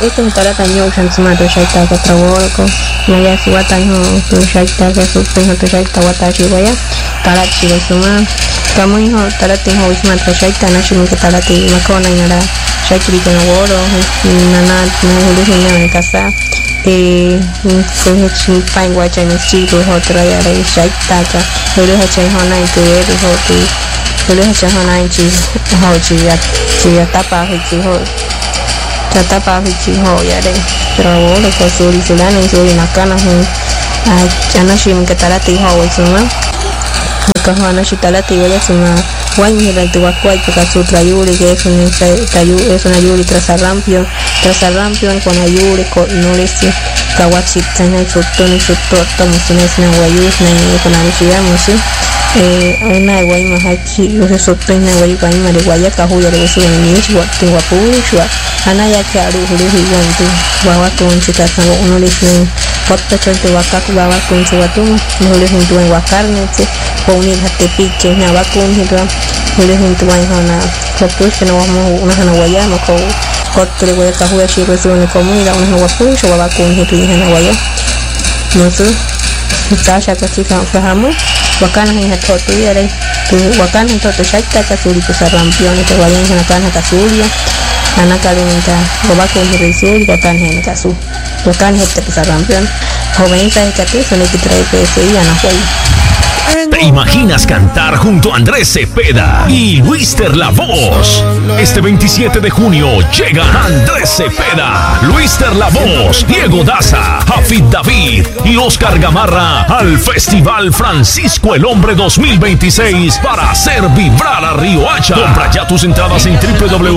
Esto estará taño shansma to shaita ka trawolko naya suwata no to shaita ka supe to shaita watashi waya tarati suma kamu hijo tarati ho isma to shaita na shun ka tarati makona inara shaiti ka woro nana no hulu en casa se pain wacha ni chico ho traya re shaita ka hulu ha chai hona itu ho tu hulu ha chai hona chi ho chi tapa ho tapa hichi ho ya de trawo le ko suri sulana suri nakana ho ana shim ke tarati ho suma ka ho ana shi tarati wala suma wan ni ra tu wakwa ka sutra yuri que es un tayu es una yuri trasarampion con ayuri con nolesi kawachi tana sutoni sutto musines na wayus na ni con ansia musi una guay mahachi yo se sutto na guay guay mare guaya ka ho ya de su ni shi wa tu wa pu shi wa ana ya ke aru hulu hiwan tu bawa kun cita sama uno lisne foto chonte wakaku bawa kun suatu hulu hintuan wakarne ce poni hati piche na wakun hidra hulu hintuan hana foto shena wamo una hana waya mako kotre waya kahu ya shiru suone komuni da una wapu sho wakun hidri hana waya nusu tasha katika fahamu wakana hina toto yare tu wakana toto shaita kasuri kusarampion te waya hana kana kasuria anak kalimita boba ko hirisuri kotan hen kasu kotan hette pesarampion joven sai kate sone kitrai pese y ana hoy. ¿Te imaginas cantar junto a Andrés Cepeda y Luister La Voz? Este 27 de junio llega Andrés Cepeda, Luister La Voz, Diego Daza, Hafid David y Oscar Gamarra al Festival Francisco el Hombre 2026 para hacer vibrar a Riohacha. Compra ya tus entradas en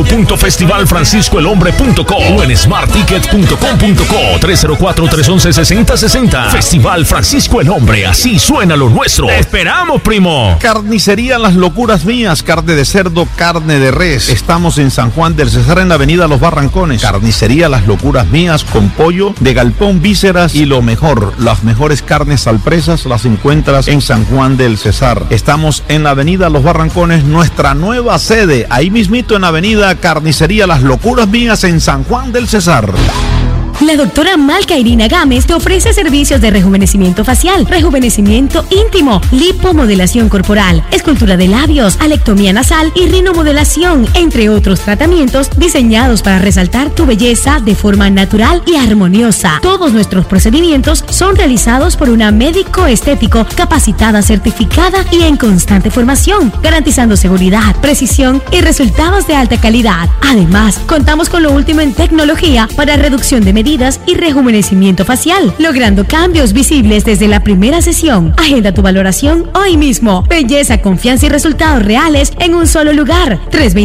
www.festivalfranciscoelhombre.com o en smartticket.com.co 304-311-6060. Festival Francisco el Hombre, así suena lo nuestro. Esperamos, primo. Carnicería Las Locuras Mías, carne de cerdo, carne de res. Estamos en San Juan del Cesar, en la avenida Los Barrancones. Carnicería Las Locuras Mías, con pollo de galpón, vísceras y lo mejor, las mejores carnes al presas las encuentras en San Juan del Cesar. Estamos en la avenida Los Barrancones, nuestra nueva sede, ahí mismito en la avenida Carnicería Las Locuras Mías en San Juan del Cesar. La doctora Malca Irina Gámez te ofrece servicios de rejuvenecimiento facial, rejuvenecimiento íntimo, lipomodelación corporal, escultura de labios, alectomía nasal y rinomodelación, entre otros tratamientos diseñados para resaltar tu belleza de forma natural y armoniosa. Todos nuestros procedimientos son realizados por una médico estético capacitada, certificada y en constante formación, garantizando seguridad, precisión y resultados de alta calidad. Además, contamos con lo último en tecnología para reducción de medidas y rejuvenecimiento facial, logrando cambios visibles desde la primera sesión. Agenda tu valoración hoy mismo. Belleza, confianza y resultados reales en un solo lugar.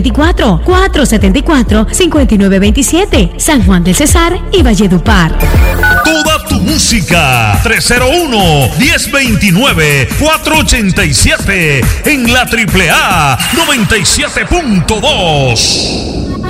324-474-5927, San Juan del Cesar y Valledupar. Toda tu música 301-1029-487 en la AAA 97.2.